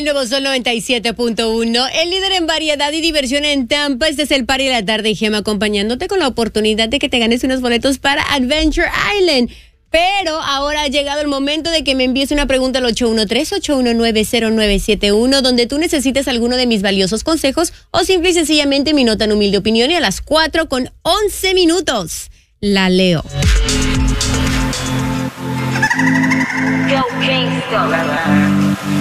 Nuevo Sol 97.1, el líder en variedad y diversión en Tampa. Este es el Party de la Tarde y Gema acompañándote con la oportunidad de que te ganes unos boletos para Adventure Island. Pero ahora ha llegado el momento de que me envíes una pregunta al 813-819-0971, donde tú necesites alguno de mis valiosos consejos o simple y sencillamente mi nota en humilde opinión. Y a las 4:11 la leo. Yo, Kingston.